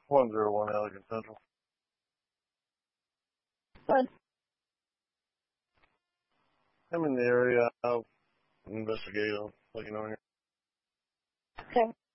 101 Allegan Central. Good. I'm in the area. I'll investigate. I'll let you know. Okay.